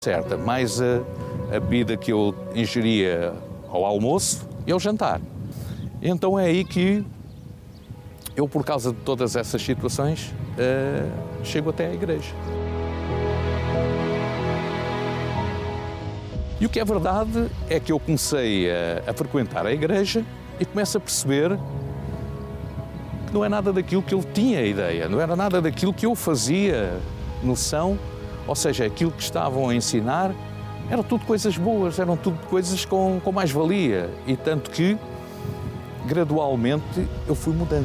certa, mais a bebida que eu ingeria ao almoço e ao jantar. Então é aí que eu, por causa de todas essas situações, chego até à igreja. E o que é verdade é que eu comecei a frequentar a igreja e começo a perceber que não é nada daquilo que eu tinha ideia, não era nada daquilo que eu fazia noção, ou seja, aquilo que estavam a ensinar eram tudo coisas boas, eram tudo coisas com mais-valia, e tanto que gradualmente eu fui mudando.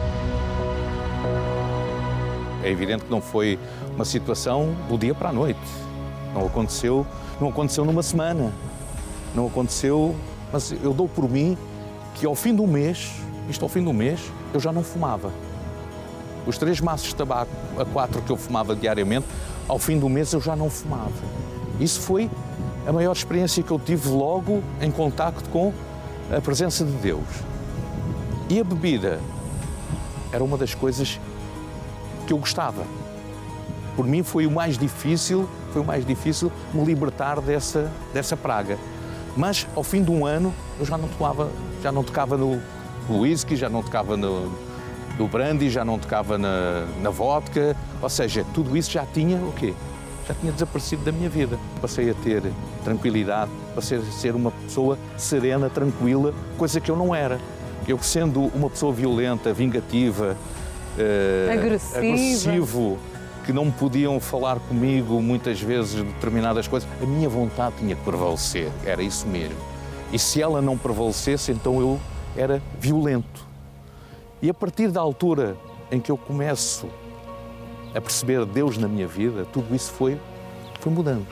É evidente que não foi uma situação do dia para a noite, não aconteceu numa semana, não aconteceu, mas eu dou por mim que ao fim do mês, eu já não fumava. Os 3 maços de tabaco a 4 que eu fumava diariamente, ao fim do mês eu já não fumava. Isso foi a maior experiência que eu tive logo em contacto com a presença de Deus. E a bebida era uma das coisas que eu gostava. Por mim foi o mais difícil me libertar dessa praga. Mas ao fim de um ano eu já não tocava no whisky, já não tocava no brandy, já não tocava na vodka, ou seja, tudo isso já tinha o quê? Já tinha desaparecido da minha vida. Passei a ter tranquilidade, passei a ser uma pessoa serena, tranquila, coisa que eu não era. Eu, sendo uma pessoa violenta, vingativa, agressivo, que não podiam falar comigo muitas vezes de determinadas coisas, a minha vontade tinha que prevalecer, era isso mesmo. E se ela não prevalecesse, então eu era violento. E a partir da altura em que eu começo a perceber Deus na minha vida, tudo isso foi mudando.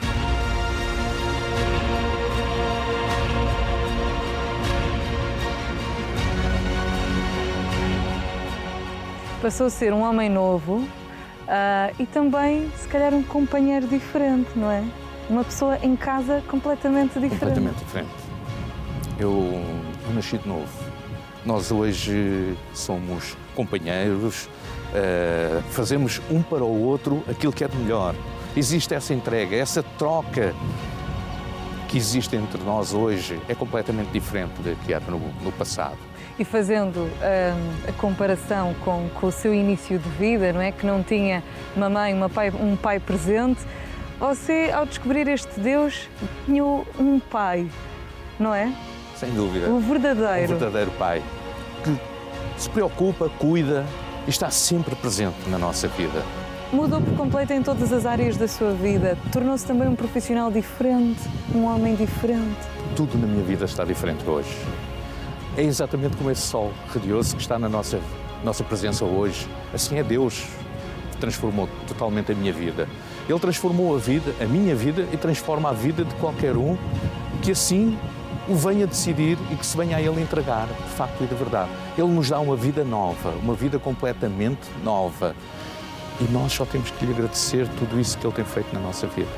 Passou a ser um homem novo e também, se calhar, um companheiro diferente, não é? Uma pessoa em casa completamente diferente. Completamente diferente. Eu nasci de novo. Nós hoje somos companheiros, fazemos um para o outro aquilo que é de melhor. Existe essa entrega, essa troca que existe entre nós hoje é completamente diferente do que era no passado. E fazendo a comparação com o seu início de vida, não é? Que não tinha uma mãe, um pai presente, você, ao descobrir este Deus, tinha um pai, não é? Sem dúvida. O verdadeiro. O verdadeiro pai, que se preocupa, cuida e está sempre presente na nossa vida. Mudou por completo em todas as áreas da sua vida. Tornou-se também um profissional diferente, um homem diferente. Tudo na minha vida está diferente hoje. É exatamente como esse sol radioso que está na nossa presença hoje. Assim é Deus que transformou totalmente a minha vida. Ele transformou a minha vida e transforma a vida de qualquer um que assim o venha decidir e que se venha a Ele entregar, de facto e de verdade. Ele nos dá uma vida nova, uma vida completamente nova. E nós só temos que lhe agradecer tudo isso que Ele tem feito na nossa vida.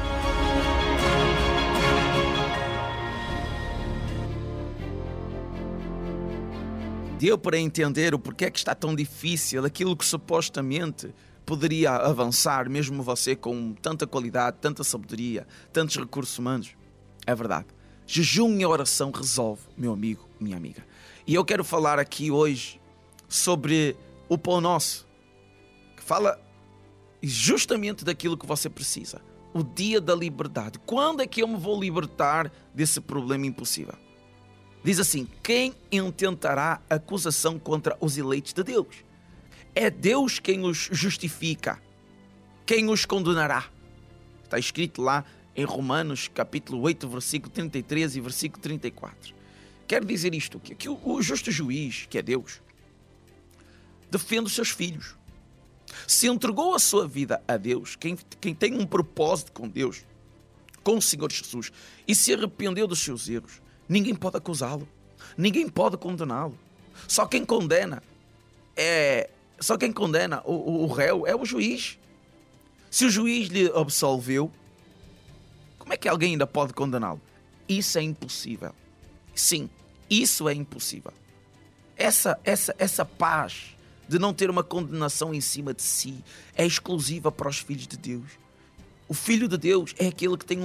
Deu para entender o porquê que está tão difícil, aquilo que supostamente poderia avançar, mesmo você com tanta qualidade, tanta sabedoria, tantos recursos humanos. É verdade. Jejum e oração resolve, meu amigo, minha amiga. E eu quero falar aqui hoje sobre o Pão Nosso, que fala justamente daquilo que você precisa. O dia da liberdade. Quando é que eu me vou libertar desse problema impossível? Diz assim: quem intentará acusação contra os eleitos de Deus? É Deus quem os justifica. Quem os condenará? Está escrito lá em Romanos capítulo 8, versículo 33 e versículo 34. Quero dizer isto, que o justo juiz, que é Deus, defende os seus filhos. Se entregou a sua vida a Deus, quem tem um propósito com Deus, com o Senhor Jesus, e se arrependeu dos seus erros, ninguém pode acusá-lo, ninguém pode condená-lo. Só quem condena o réu é o juiz. Se o juiz lhe absolveu, como é que alguém ainda pode condená-lo? Isso é impossível. Sim, isso é impossível. Essa paz de não ter uma condenação em cima de si é exclusiva para os filhos de Deus. O Filho de Deus é aquele que tem